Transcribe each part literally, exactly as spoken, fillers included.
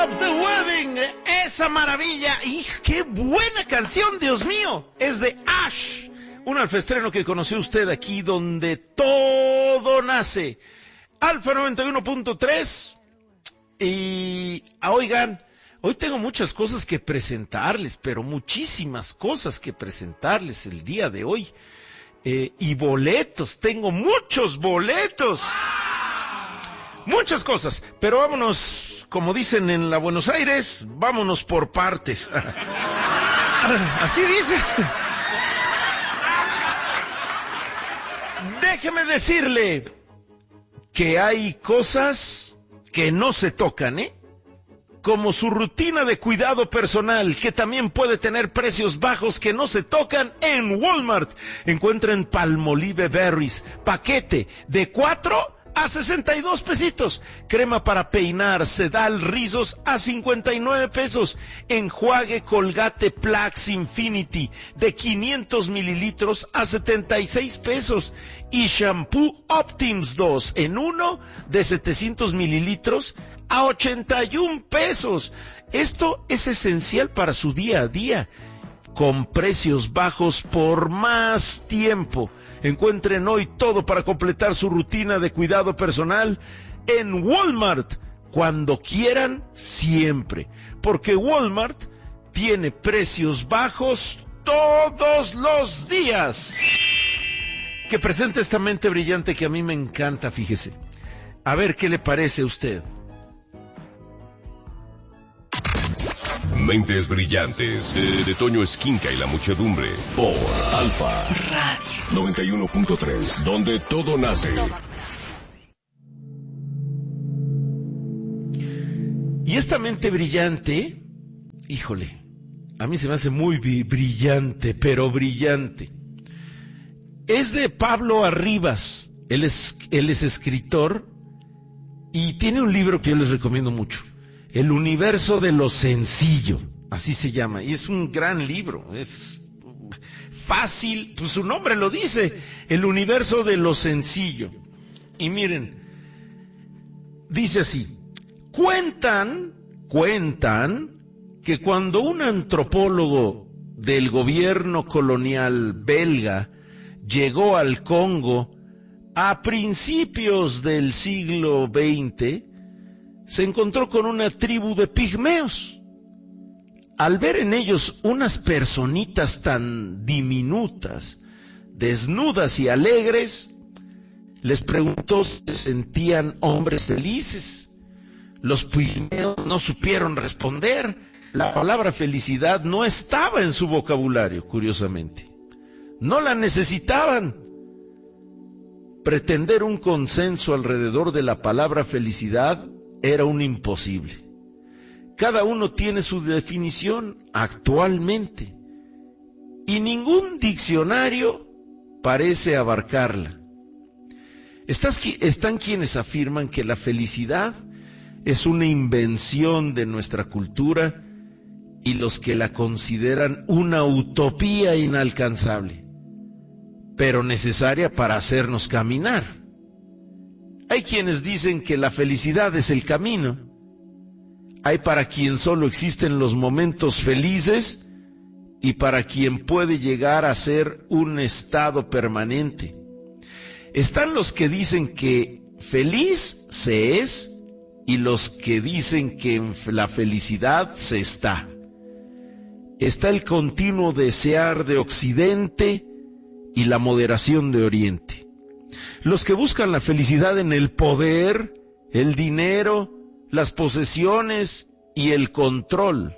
The Wedding, esa maravilla, y qué buena canción, Dios mío, es de Ash, un alfaestreno que conoció usted aquí donde todo nace, Alfa noventa y uno punto tres, y oigan, hoy tengo muchas cosas que presentarles, pero muchísimas cosas que presentarles el día de hoy, eh, y boletos, tengo muchos boletos. Muchas cosas, pero vámonos, como dicen en la Buenos Aires, vámonos por partes. Así dice. Déjeme decirle que hay cosas que no se tocan, ¿eh? Como su rutina de cuidado personal, que también puede tener precios bajos que no se tocan en Walmart. Encuentren Palmolive Berries, paquete de cuatro a sesenta y dos pesitos, crema para peinar, Sedal Rizos a cincuenta y nueve pesos, enjuague Colgate Plax Infinity de quinientos mililitros a setenta y seis pesos, y shampoo Optims dos en uno de setecientos mililitros a ochenta y un pesos. Esto es esencial para su día a día, con precios bajos por más tiempo. Encuentren hoy todo para completar su rutina de cuidado personal en Walmart, cuando quieran, siempre, porque Walmart tiene precios bajos todos los días. Que presente esta mente brillante que a mí me encanta, fíjese. A ver qué le parece a usted. Mentes brillantes, de, de Toño Esquinca y la muchedumbre, por Alfa Radio noventa y uno punto tres, donde todo nace. Y esta mente brillante, híjole, a mí se me hace muy brillante, pero brillante. Es de Pablo Arribas, él es, él es escritor y tiene un libro que yo les recomiendo mucho. El universo de lo sencillo, así se llama, y es un gran libro, es fácil, pues su nombre lo dice, el universo de lo sencillo. Y miren, dice así, cuentan, cuentan, que cuando un antropólogo del gobierno colonial belga llegó al Congo a principios del siglo veinte, se encontró con una tribu de pigmeos. Al ver en ellos unas personitas tan diminutas, desnudas y alegres, les preguntó si se sentían hombres felices. Los pigmeos no supieron responder. La palabra felicidad no estaba en su vocabulario, curiosamente. No la necesitaban. Pretender un consenso alrededor de la palabra felicidad era un imposible. Cada uno tiene su definición actualmente, y ningún diccionario parece abarcarla. Están quienes afirman que la felicidad es una invención de nuestra cultura y los que la consideran una utopía inalcanzable, pero necesaria para hacernos caminar. Hay quienes dicen que la felicidad es el camino. Hay para quien solo existen los momentos felices y para quien puede llegar a ser un estado permanente. Están los que dicen que feliz se es y los que dicen que en la felicidad se está. Está el continuo desear de Occidente y la moderación de Oriente. Los que buscan la felicidad en el poder, el dinero, las posesiones y el control.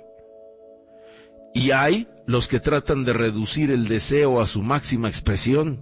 Y hay los que tratan de reducir el deseo a su máxima expresión.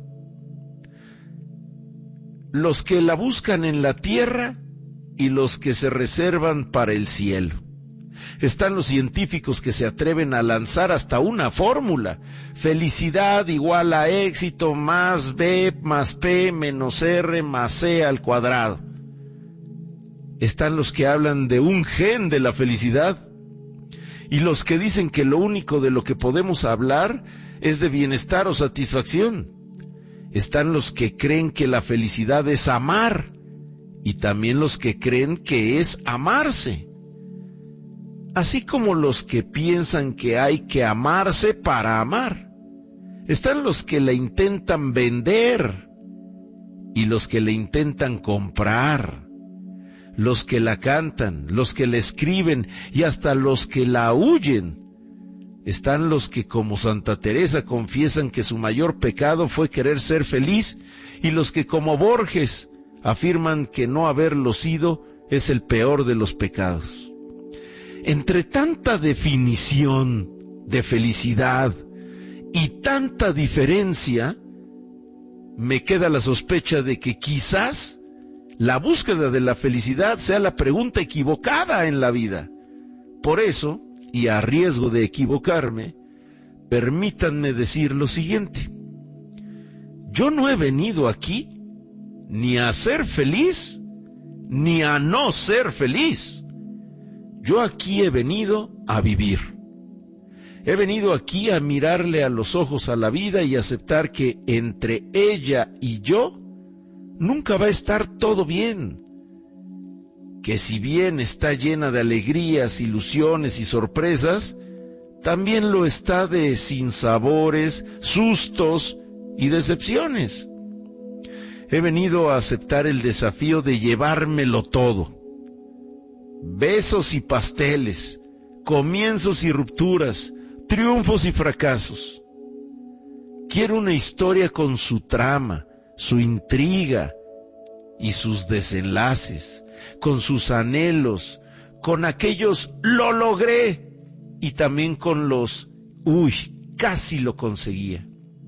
Los que la buscan en la tierra y los que se reservan para el cielo. Están los científicos que se atreven a lanzar hasta una fórmula: felicidad igual a éxito más B más P menos R más C al cuadrado. Están los que hablan de un gen de la felicidad y los que dicen que lo único de lo que podemos hablar es de bienestar o satisfacción. Están los que creen que la felicidad es amar y también los que creen que es amarse. así como los que piensan que hay que amarse para amar. Están los que la intentan vender y los que la intentan comprar, los que la cantan, los que la escriben y hasta los que la huyen. Están los que, como Santa Teresa, confiesan que su mayor pecado fue querer ser feliz, y los que, como Borges, afirman que no haberlo sido es el peor de los pecados. Entre tanta definición de felicidad y tanta diferencia, me queda la sospecha de que quizás la búsqueda de la felicidad sea la pregunta equivocada en la vida. Por eso, y a riesgo de equivocarme, permítanme decir lo siguiente: yo no he venido aquí ni a ser feliz, ni a no ser feliz. Yo aquí he venido a vivir. He venido aquí a mirarle a los ojos a la vida y aceptar que entre ella y yo nunca va a estar todo bien. Que si bien está llena de alegrías, ilusiones y sorpresas, también lo está de sinsabores, sustos y decepciones. He venido a aceptar el desafío de llevármelo todo. Besos y pasteles, comienzos y rupturas, triunfos y fracasos. Quiero una historia con su trama, su intriga y sus desenlaces, con sus anhelos, con aquellos "lo logré" y también con los "uy, casi lo conseguía".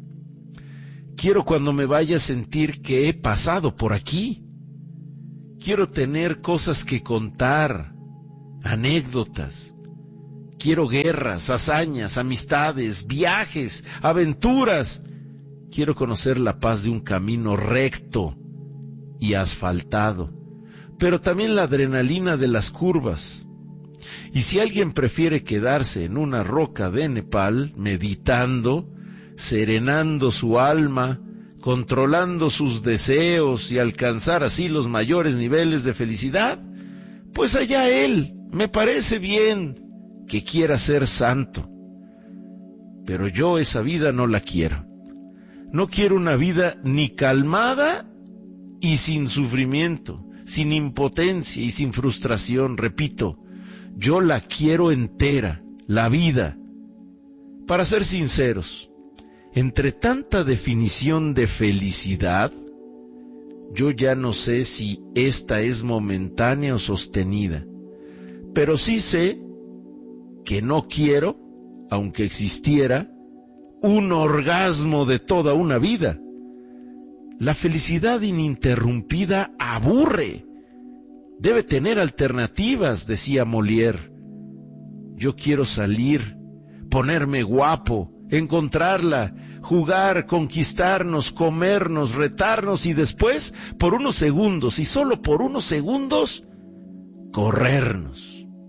Quiero cuando me vaya a sentir que he pasado por aquí. Quiero tener cosas que contar, anécdotas. Quiero guerras, hazañas, amistades, viajes, aventuras. Quiero conocer la paz de un camino recto y asfaltado, pero también la adrenalina de las curvas. Y si alguien prefiere quedarse en una roca de Nepal, meditando, serenando su alma, controlando sus deseos y alcanzar así los mayores niveles de felicidad, pues allá él, me parece bien que quiera ser santo. Pero yo esa vida no la quiero. No quiero una vida ni calmada y sin sufrimiento, sin impotencia y sin frustración. Repito, yo la quiero entera, la vida. Para ser sinceros, entre tanta definición de felicidad, yo ya no sé si esta es momentánea o sostenida, pero sí sé que no quiero, aunque existiera, un orgasmo de toda una vida. La felicidad ininterrumpida aburre. Debe tener alternativas, decía Molière. Yo quiero salir, ponerme guapo, encontrarla, jugar, conquistarnos, comernos, retarnos y después, por unos segundos, y solo por unos segundos, corrernos.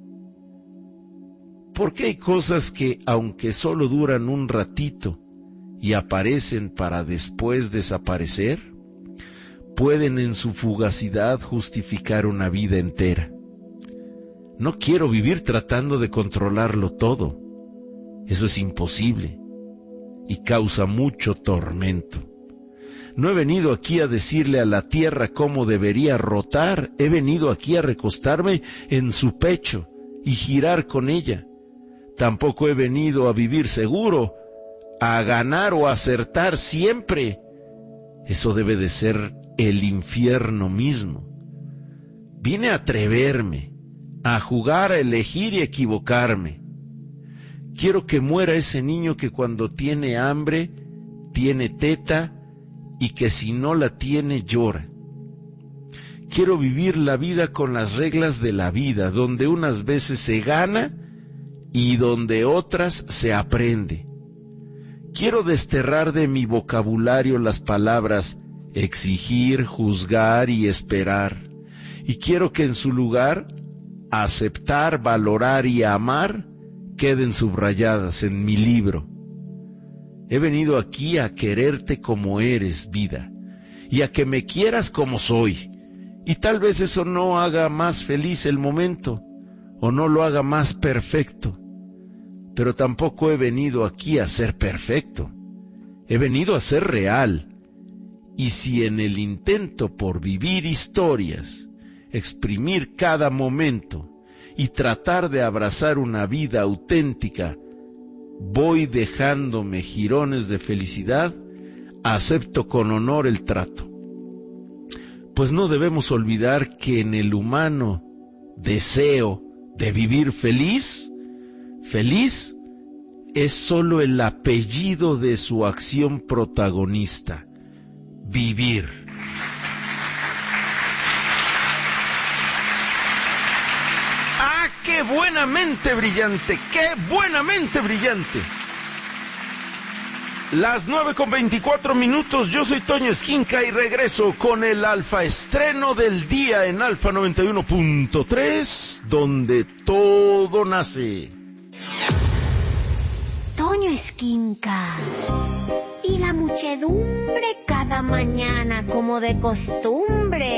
Porque hay cosas que, aunque solo duran un ratito y aparecen para después desaparecer, pueden en su fugacidad justificar una vida entera. No quiero vivir tratando de controlarlo todo. Eso es imposible y causa mucho tormento. No he venido aquí a decirle a la tierra cómo debería rotar, he venido aquí a recostarme en su pecho y girar con ella. Tampoco he venido a vivir seguro, a ganar o a acertar siempre. Eso debe de ser el infierno mismo. Vine a atreverme, a jugar, a elegir y a equivocarme. Quiero que muera ese niño que cuando tiene hambre, tiene teta y que si no la tiene llora. Quiero vivir la vida con las reglas de la vida, donde unas veces se gana y donde otras se aprende. Quiero desterrar de mi vocabulario las palabras exigir, juzgar y esperar, y quiero que en su lugar aceptar, valorar y amar queden subrayadas en mi libro. He venido aquí a quererte como eres, vida, y a que me quieras como soy, y tal vez eso no haga más feliz el momento, o no lo haga más perfecto, pero tampoco he venido aquí a ser perfecto. He venido a ser real. Y si en el intento por vivir historias, exprimir cada momento y tratar de abrazar una vida auténtica, voy dejándome jirones de felicidad, acepto con honor el trato. Pues no debemos olvidar que en el humano deseo de vivir feliz, feliz es sólo el apellido de su acción protagonista, vivir. ¡Ah, qué buena mente brillante! ¡Qué buena mente brillante! Las nueve con veinticuatro minutos, yo soy Toño Esquinca y regreso con el Alfa estreno del día en Alfa noventa y uno punto tres, donde todo nace. Toño Esquinca y la muchedumbre cada mañana como de costumbre.